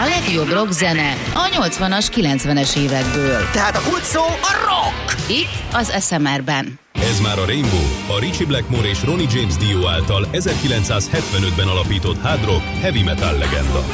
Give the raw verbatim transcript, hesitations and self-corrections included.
A legjobb rockzene a nyolcvanas, kilencvenes évekből. Tehát a kulcs szó a rock! Itt az es em er-ben. Ez már a Rainbow, a Richie Blackmore és Ronnie James Dio által ezerkilencszázhetvenötben alapított hard rock, heavy metal legenda.